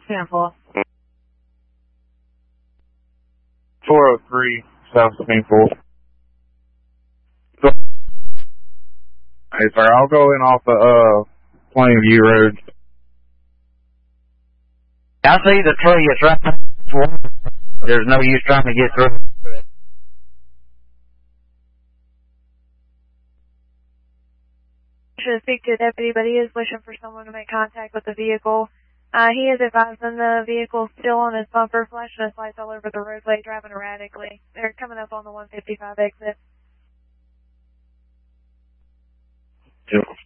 10-4. 403 South Springfield. Hey, sir, I'll go in off the Plainview Road. I see the tree. It's right there. There's no use trying to get through. Should speak to a deputy, but he is wishing for someone to make contact with the vehicle. He is advising the vehicle still on his bumper, flashing his lights all over the roadway, driving erratically. They're coming up on the 155 exit. Yeah.